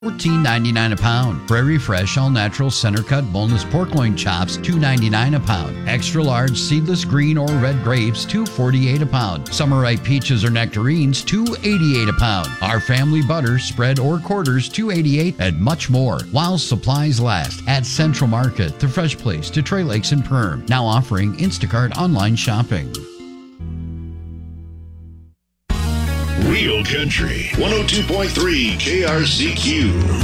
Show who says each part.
Speaker 1: $14.99 a pound. Prairie Fresh All Natural Center Cut Boneless Pork Loin Chops, $2.99 a pound. Extra large seedless green or red grapes, $2.48 a pound. Summer ripe peaches or nectarines, $2.88 a pound. Our family butter, spread or quarters, $2.88, and much more. While supplies last at Central Market, the Fresh Place, Detroit Lakes and Perm. Now offering Instacart online shopping.
Speaker 2: Real Country 102.3 KRCQ.